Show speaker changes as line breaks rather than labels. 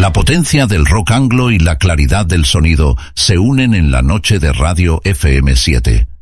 La potencia del rock anglo y la claridad del sonido se unen en la noche de Radio FM 7.